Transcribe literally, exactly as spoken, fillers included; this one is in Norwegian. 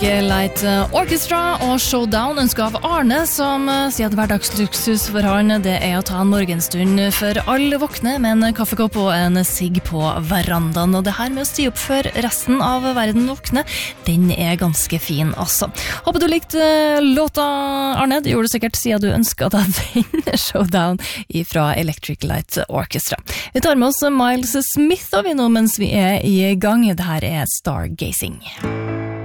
Light Orchestra og Showdown ønsker av Arne, som sier at hverdagsluksus for han det er å ta en morgenstund for alle våkne med en kaffekopp og en sigg på verandaen. Og det her med å sti opp før resten av verden våkne, den er ganske fin altså. Håper du likte låta, Arne. Det gjorde du sikkert siden du ønsket deg den Showdown fra Electric Light Orchestra. Vi tar med oss Miles Smith og vi nå mens vi er i gang. Det her er Stargazing.